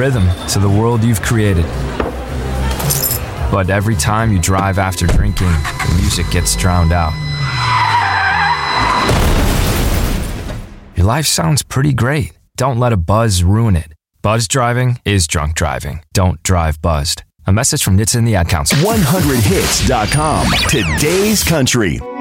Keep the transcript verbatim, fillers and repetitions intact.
rhythm to the world you've created. But every time you drive after drinking, the music gets drowned out. Your life sounds pretty great. Don't let a buzz ruin it. Buzz driving is drunk driving. Don't drive buzzed. A message from N H T S A and the Ad Council. one hundred hits dot com. Today's Country.